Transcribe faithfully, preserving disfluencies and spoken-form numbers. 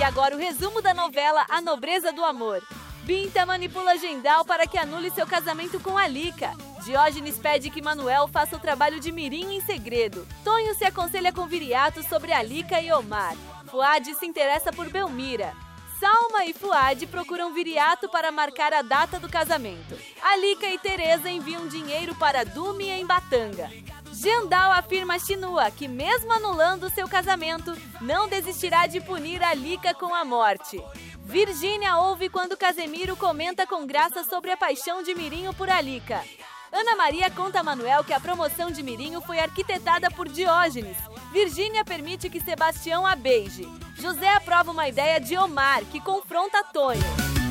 agora o resumo da novela A Nobreza do Amor. Binta manipula Gendal para que anule seu casamento com Alica. Diógenes pede que Manuel faça o trabalho de mirim em segredo. Tonho se aconselha com Viriato sobre Alica e Omar. Fuad se interessa por Belmira. Salma e Fuad procuram Viriato para marcar a data do casamento. Alica e Teresa enviam dinheiro para Dumi em Batanga. Gendal afirma a Chinua que, mesmo anulando seu casamento, não desistirá de punir Alica com a morte. Virgínia ouve quando Casemiro comenta com graça sobre a paixão de Mirinho por Alica. Ana Maria conta a Manuel que a promoção de Mirinho foi arquitetada por Diógenes. Virgínia permite que Sebastião a beije. José aprova uma ideia de Omar, que confronta Tonho.